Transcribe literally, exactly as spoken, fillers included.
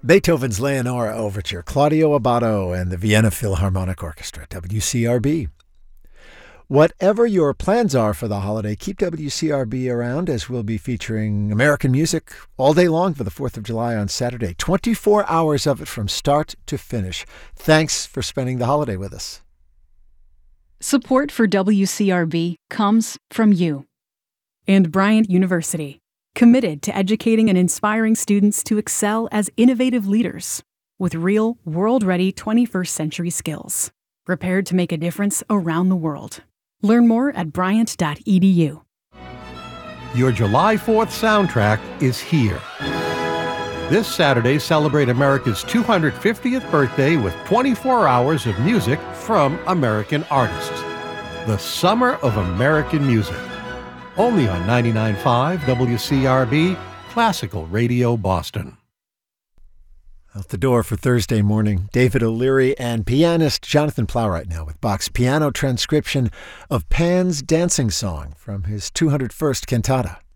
Beethoven's Leonora Overture, Claudio Abbado and the Vienna Philharmonic Orchestra, W C R B. Whatever your plans are for the holiday, keep W C R B around as we'll be featuring American music all day long for the fourth of July on Saturday. twenty-four hours of it from start to finish. Thanks for spending the holiday with us. Support for W C R B comes from you. And Bryant University, committed to educating and inspiring students to excel as innovative leaders with real, world-ready twenty-first century skills, prepared to make a difference around the world. Learn more at bryant dot e d u. Your July fourth soundtrack is here. This Saturday, celebrate America's two hundred fiftieth birthday with twenty-four hours of music from American artists. The Summer of American Music. Only on ninety-nine point five W C R B, Classical Radio Boston. Out the door for Thursday morning, David O'Leary and pianist Jonathan Plow right now with Bach's piano transcription of Pan's Dancing Song from his two hundred first cantata.